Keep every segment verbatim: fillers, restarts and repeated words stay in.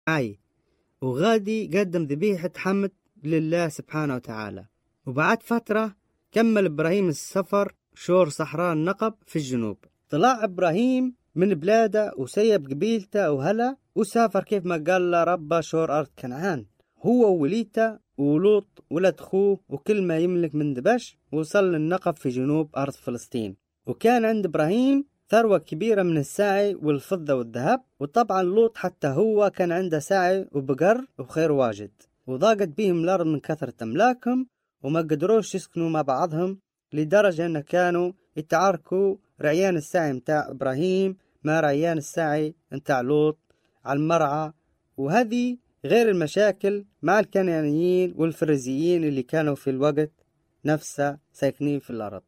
عاي، وغادي قدم ذبيحة حمد لله سبحانه وتعالى. وبعد فترة كمل إبراهيم السفر شور صحراء النقب في الجنوب. طلع إبراهيم من بلاده وسيب قبيلته وهلا وسافر كيف ما قال له ربه شور أرض كنعان، هو ووليته ولوط ولد خوه وكل ما يملك من دبش، وصل للنقب في جنوب أرض فلسطين. وكان عند إبراهيم ثروة كبيرة من الساعي والفضة والذهب، وطبعا لوط حتى هو كان عنده ساعي وبقر وخير واجد. وضاقت بهم الأرض من كثرة أملاكهم وما قدروش يسكنوا مع بعضهم، لدرجة أن كانوا يتعاركوا رعيان الساعي متاع إبراهيم مع رعيان الساعي متاع لوط على المرعى. وهذه غير المشاكل مع الكنعانيين والفريزيين اللي كانوا في الوقت نفسه ساكنين في الأرض.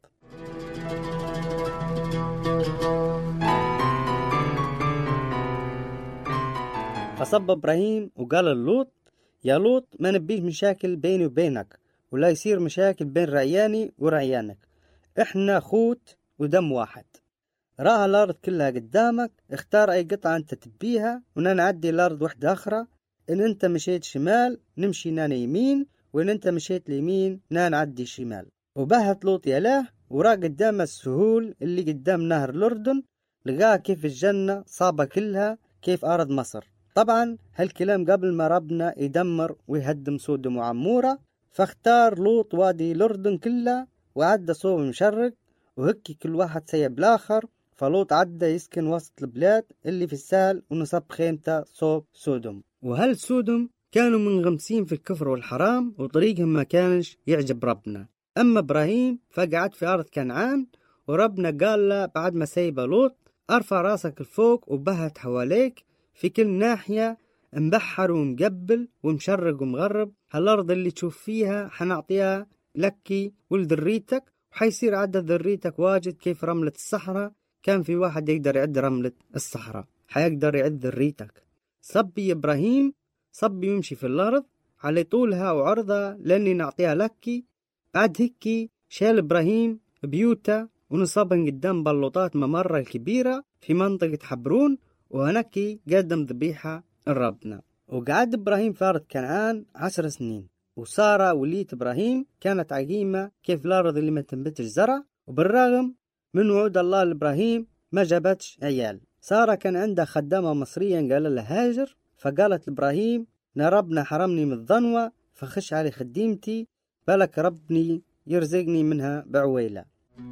فصب إبراهيم وقال للوط: يا لوط، ما نبيش مشاكل بيني وبينك، ولا يصير مشاكل بين رعياني ورعيانك، احنا خوت ودم واحد. راها الأرض كلها قدامك، اختار أي قطعة أنت تبيها ونعدي الأرض واحدة أخرى. إن أنت مشيت شمال نمشي نانا يمين، وإن أنت مشيت ليمين نعدي شمال. وبهت لوط يلاه وراه قدام السهول اللي قدام نهر الأردن، لقاه كيف الجنة صابة كلها كيف أرض مصر. طبعا هالكلام قبل ما ربنا يدمر ويهدم سودم وعمورة. فاختار لوط وادي الأردن كلها وعدى صوب مشرق، وهكي كل واحد سيب الآخر. فلوط عدى يسكن وسط البلاد اللي في السهل ونصب خيمته صوب سودم. وهل سودم كانوا منغمسين في الكفر والحرام وطريقهم ما كانش يعجب ربنا. أما إبراهيم فقعد في أرض كنعان، وربنا قال له بعد ما سيب لوط: أرفع راسك الفوق وبهت حواليك في كل ناحية، مبحر ومقبل ومشرق ومغرب. هالأرض اللي تشوف فيها حنعطيها لكي ولذريتك، وحيصير عدد ذريتك واجد كيف رملة الصحراء. كان في واحد يقدر يعد رملة الصحراء، حيقدر يعد ذريتك. صبي إبراهيم صبي يمشي في الأرض على طولها وعرضها لأني نعطيها لكي. بعد هيك شال إبراهيم بيوته ونصبن قدام بلوطات ممرة الكبيرة في منطقة حبرون، وهناك قدم ذبيحة لربنا. وقعد إبراهيم في أرض كنعان عشر سنين. وسارة وليت إبراهيم كانت عقيمة كيف الأرض اللي ما تنبتش زرع، وبالرغم من وعود الله لإبراهيم ما جابتش عيال. سارة كان عندها خدامة مصرية قال لها هاجر، فقالت لإبراهيم: نا ربنا حرمني من الظنوة، فخش علي خديمتي بالك ربني يرزقني منها بعويلة.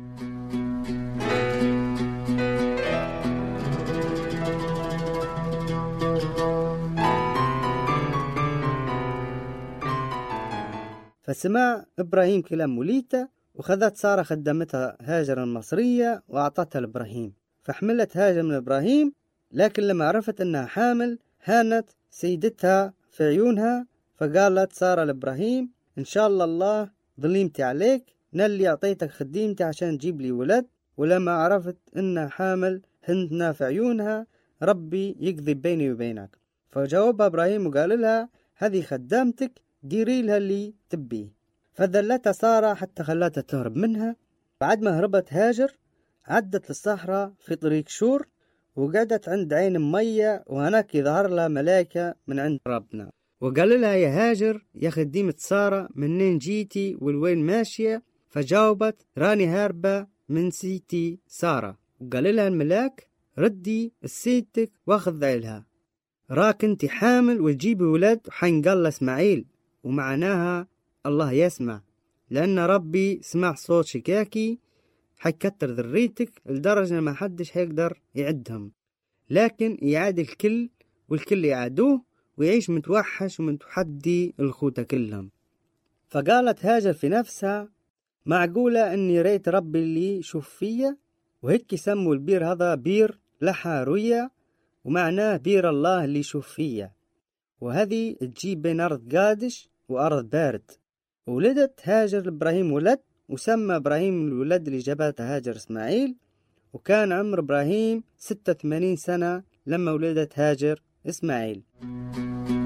فسمع إبراهيم كلام وليته، وخذت سارة خدمتها هاجر المصرية وأعطتها لإبراهيم. فحملت هاجر من إبراهيم، لكن لما عرفت أنها حامل هانت سيدتها في عيونها. فقالت سارة لإبراهيم: إن شاء الله الله ظليمتي عليك، نالي أعطيتك خديمتي عشان تجيب لي ولد. ولما عرفت أنها حامل هنتنا في عيونها، ربي يقضي بيني وبينك. فجاوبها إبراهيم وقال لها: هذه خدامتك، ديري لها اللي تبيه. فذلتها سارة حتى خلتها تهرب منها. بعد ما هربت هاجر عدت للصحراء في طريق شور، وقعدت عند عين مية، وهناك يظهر لها ملائكة من عند ربنا، وقال لها: يا هاجر يا خديمة سارة، منين جيتي والوين ماشية؟ فجاوبت: راني هاربة من سيتي سارة. وقال لها الملاك: ردي السيدتك واخذ عيلها، راك انت حامل وتجيبي ولد حينقال اسماعيل، ومعناها الله يسمع، لأن ربي سمع صوت شكاكي، حيكتر ذريتك لدرجة ما حدش حيقدر يعدهم، لكن يعاد الكل والكل يعادوه ويعيش متوحش ومتحدي الخوتة كلهم. فقالت هاجر في نفسها: معقولة أني ريت ربي اللي شوف فيا؟ وهيك سموا البير هذا بير لحى روية، ومعناه بير الله اللي يشوف فيا. وهذه تجيب بين أرض قادش وأرض بارد. ولدت هاجر إبراهيم ولد، وسمى إبراهيم الولد اللي جابته هاجر إسماعيل. وكان عمر إبراهيم ستة وثمانين سنة لما ولدت هاجر إسماعيل.